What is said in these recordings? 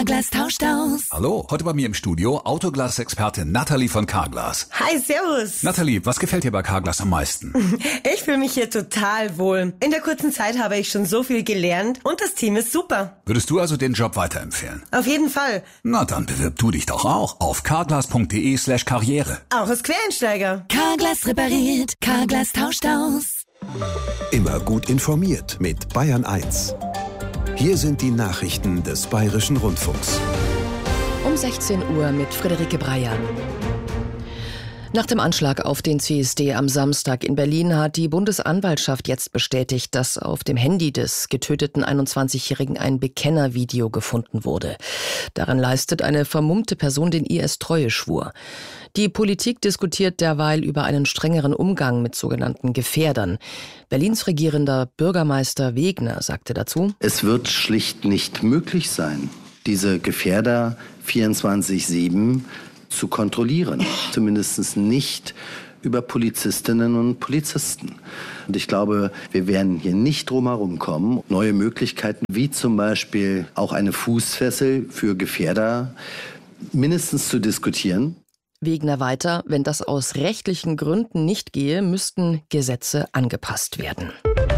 Carglass tauscht aus. Hallo, heute bei mir im Studio Autoglas-Expertin Nathalie von Carglass. Hi, servus. Nathalie, was gefällt dir bei Carglass am meisten? Ich fühle mich hier total wohl. In der kurzen Zeit habe ich schon so viel gelernt und das Team ist super. Würdest du also den Job weiterempfehlen? Auf jeden Fall. Na, dann bewirb du dich doch auch auf carglass.de/karriere. Auch als Quereinsteiger. Carglass repariert, Carglass tauscht aus. Immer gut informiert mit Bayern 1. Hier sind die Nachrichten des Bayerischen Rundfunks. Um 16 Uhr mit Friederike Breyer. Nach dem Anschlag auf den CSD am Samstag in Berlin hat die Bundesanwaltschaft jetzt bestätigt, dass auf dem Handy des getöteten 21-Jährigen ein Bekennervideo gefunden wurde. Darin leistet eine vermummte Person den IS-Treueschwur. Die Politik diskutiert derweil über einen strengeren Umgang mit sogenannten Gefährdern. Berlins regierender Bürgermeister Wegner sagte dazu: Es wird schlicht nicht möglich sein, diese Gefährder 24/7 zu kontrollieren. Zumindest nicht über Polizistinnen und Polizisten. Und ich glaube, wir werden hier nicht drum herum kommen, neue Möglichkeiten wie zum Beispiel auch eine Fußfessel für Gefährder mindestens zu diskutieren. Wegner weiter: Wenn das aus rechtlichen Gründen nicht gehe, müssten Gesetze angepasst werden.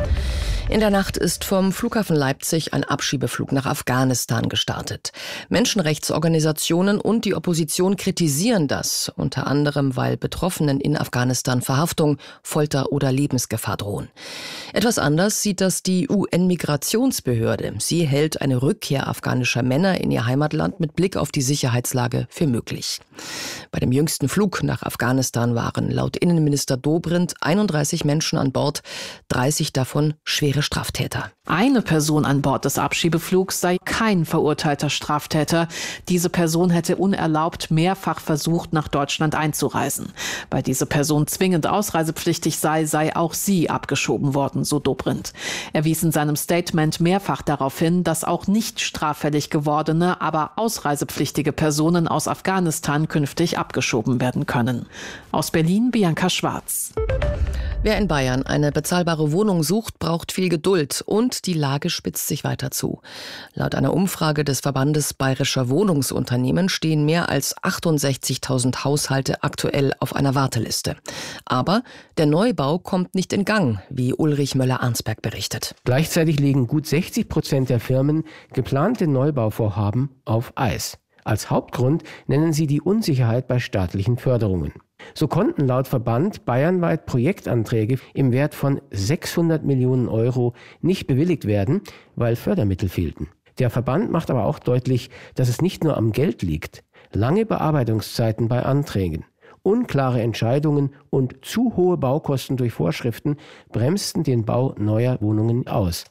In der Nacht ist vom Flughafen Leipzig ein Abschiebeflug nach Afghanistan gestartet. Menschenrechtsorganisationen und die Opposition kritisieren das, unter anderem, weil Betroffenen in Afghanistan Verhaftung, Folter oder Lebensgefahr drohen. Etwas anders sieht das die UN-Migrationsbehörde. Sie hält eine Rückkehr afghanischer Männer in ihr Heimatland mit Blick auf die Sicherheitslage für möglich. Bei dem jüngsten Flug nach Afghanistan waren laut Innenminister Dobrindt 31 Menschen an Bord, 30 davon schwere Straftäter. Eine Person an Bord des Abschiebeflugs sei kein verurteilter Straftäter. Diese Person hätte unerlaubt mehrfach versucht, nach Deutschland einzureisen. Weil diese Person zwingend ausreisepflichtig sei auch sie abgeschoben worden, so Dobrindt. Er wies in seinem Statement mehrfach darauf hin, dass auch nicht straffällig gewordene, aber ausreisepflichtige Personen aus Afghanistan künftig abgeschoben werden können. Aus Berlin, Bianca Schwarz. Wer in Bayern eine bezahlbare Wohnung sucht, braucht viel Geduld und die Lage spitzt sich weiter zu. Laut einer Umfrage des Verbandes Bayerischer Wohnungsunternehmen stehen mehr als 68.000 Haushalte aktuell auf einer Warteliste. Aber der Neubau kommt nicht in Gang, wie Ulrich Möller-Arnsberg berichtet. Gleichzeitig legen gut 60% der Firmen geplante Neubauvorhaben auf Eis. Als Hauptgrund nennen sie die Unsicherheit bei staatlichen Förderungen. So konnten laut Verband bayernweit Projektanträge im Wert von 600 Millionen Euro nicht bewilligt werden, weil Fördermittel fehlten. Der Verband macht aber auch deutlich, dass es nicht nur am Geld liegt. Lange Bearbeitungszeiten bei Anträgen, unklare Entscheidungen und zu hohe Baukosten durch Vorschriften bremsten den Bau neuer Wohnungen aus.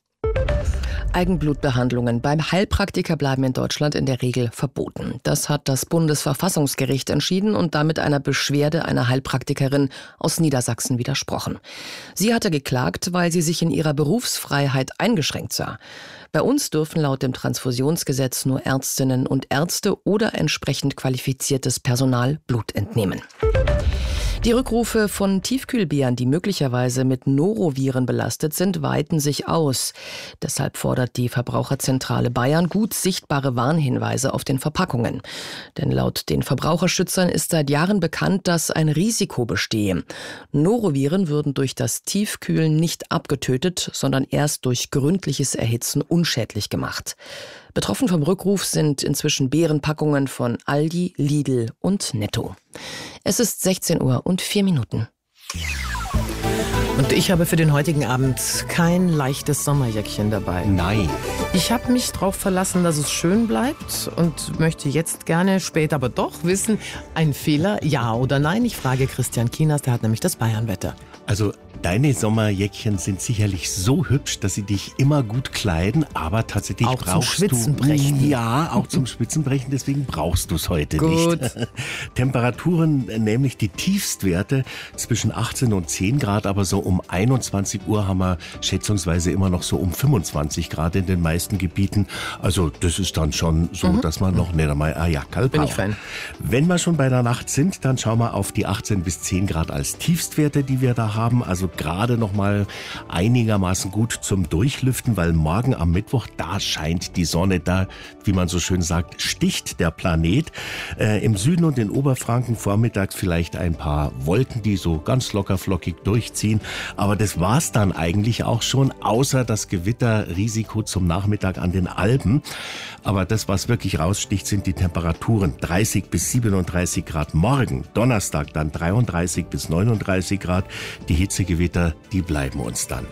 Eigenblutbehandlungen beim Heilpraktiker bleiben in Deutschland in der Regel verboten. Das hat das Bundesverfassungsgericht entschieden und damit einer Beschwerde einer Heilpraktikerin aus Niedersachsen widersprochen. Sie hatte geklagt, weil sie sich in ihrer Berufsfreiheit eingeschränkt sah. Bei uns dürfen laut dem Transfusionsgesetz nur Ärztinnen und Ärzte oder entsprechend qualifiziertes Personal Blut entnehmen. Die Rückrufe von Tiefkühlbieren, die möglicherweise mit Noroviren belastet sind, weiten sich aus. Deshalb fordert die Verbraucherzentrale Bayern gut sichtbare Warnhinweise auf den Verpackungen. Denn laut den Verbraucherschützern ist seit Jahren bekannt, dass ein Risiko bestehe. Noroviren würden durch das Tiefkühlen nicht abgetötet, sondern erst durch gründliches Erhitzen unschädlich gemacht. Betroffen vom Rückruf sind inzwischen Beerenpackungen von Aldi, Lidl und Netto. Es ist 16 Uhr und 4 Minuten. Und ich habe für den heutigen Abend kein leichtes Sommerjäckchen dabei. Nein. Ich habe mich darauf verlassen, dass es schön bleibt und möchte jetzt gerne später aber doch wissen, ein Fehler, ja oder nein? Ich frage Christian Kienast, der hat nämlich das Bayernwetter. Also deine Sommerjäckchen sind sicherlich so hübsch, dass sie dich immer gut kleiden, aber tatsächlich auch brauchst zum Spitzenbrechen. du... Ja, auch zum Spitzenbrechen, deswegen brauchst du es heute Gut. nicht. Temperaturen, nämlich die Tiefstwerte zwischen 18 und 10 Grad, aber so um 21 Uhr haben wir schätzungsweise immer noch so um 25 Grad in den meisten Gebieten. Also das ist dann schon so, dass man noch nicht einmal ein Jackerl braucht. Bin ich Fan. Wenn wir schon bei der Nacht sind, dann schauen wir auf die 18 bis 10 Grad als Tiefstwerte, die wir da haben. Also also gerade noch mal einigermaßen gut zum Durchlüften, weil morgen am Mittwoch, da scheint die Sonne, da, wie man so schön sagt, sticht der Planet. Im Süden und in Oberfranken vormittags vielleicht ein paar Wolken, die so ganz locker flockig durchziehen. Aber das war's dann eigentlich auch schon, außer das Gewitterrisiko zum Nachmittag an den Alpen. Aber das, was wirklich raussticht, sind die Temperaturen. 30 bis 37 Grad morgen. Donnerstag dann 33 bis 39 Grad. Die Hitzegewitter, die bleiben uns dann.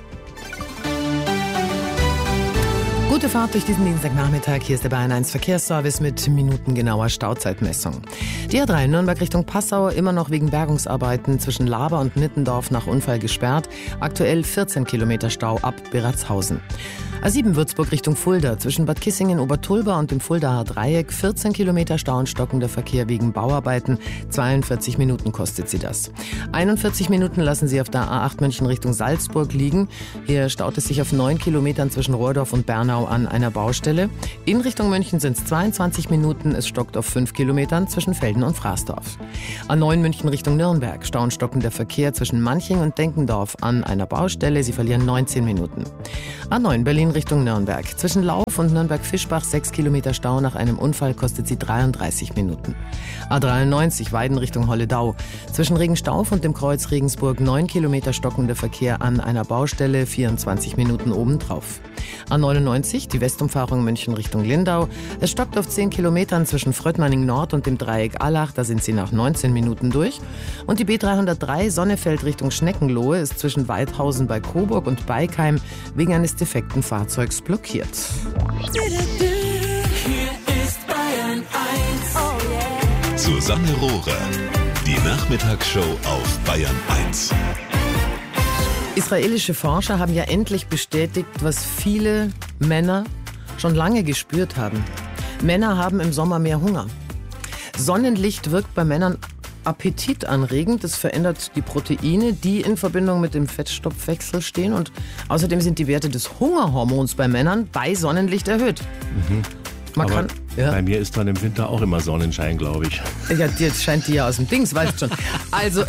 Gute Fahrt durch diesen Dienstagnachmittag. Hier ist der Bayern 1 Verkehrsservice mit minutengenauer Stauzeitmessung. Die A3 Nürnberg Richtung Passau immer noch wegen Bergungsarbeiten zwischen Laber und Nittendorf nach Unfall gesperrt. Aktuell 14 Kilometer Stau ab Beratzhausen. A7 Würzburg Richtung Fulda zwischen Bad Kissingen, Obertulba und dem Fuldaer Dreieck 14 Kilometer Stau und stockender Verkehr wegen Bauarbeiten. 42 Minuten kostet sie das. 41 Minuten lassen sie auf der A8 München Richtung Salzburg liegen. Hier staut es sich auf 9 Kilometern zwischen Rohrdorf und Bernau an einer Baustelle. In Richtung München sind es 22 Minuten. Es stockt auf 5 Kilometern zwischen Velden und Fraßdorf. A9 München Richtung Nürnberg. Stau und stockender Verkehr zwischen Manching und Denkendorf an einer Baustelle. Sie verlieren 19 Minuten. A9 Berlin Richtung Nürnberg. Zwischen Lauf und Nürnberg-Fischbach 6 Kilometer Stau nach einem Unfall kostet sie 33 Minuten. A93 Weiden Richtung Holledau. Zwischen Regenstauf und dem Kreuz Regensburg 9 Kilometer stockender Verkehr an einer Baustelle, 24 Minuten obendrauf. A99 die Westumfahrung München Richtung Lindau. Es stockt auf 10 Kilometern zwischen Fröttmanning Nord und dem Dreieck Allach. Da sind sie nach 19 Minuten durch. Und die B303 Sonnefeld Richtung Schneckenlohe ist zwischen Weidhausen bei Coburg und Beikheim wegen eines defekten Fahrzeugs blockiert. Hier ist Bayern 1. Susanne Rohrer, die Nachmittagsshow auf Bayern 1. Israelische Forscher haben ja endlich bestätigt, was viele Männer schon lange gespürt haben. Männer haben im Sommer mehr Hunger. Sonnenlicht wirkt bei Männern appetitanregend. Es verändert die Proteine, die in Verbindung mit dem Fettstoffwechsel stehen. Und außerdem sind die Werte des Hungerhormons bei Männern bei Sonnenlicht erhöht. Bei mir ist dann im Winter auch immer Sonnenschein, glaube ich. Ja, dir scheint die ja aus dem Dings, weißt schon. Also,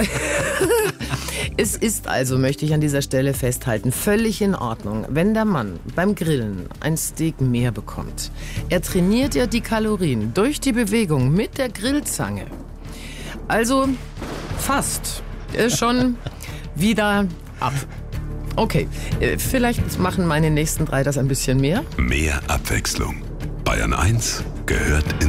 es ist also, möchte ich an dieser Stelle festhalten, völlig in Ordnung, wenn der Mann beim Grillen ein Steak mehr bekommt. Er trainiert ja die Kalorien durch die Bewegung mit der Grillzange. Also, fast. Ist schon wieder ab. Okay, vielleicht machen meine nächsten 3 das ein bisschen mehr. Mehr Abwechslung. Bayern 1 gehört in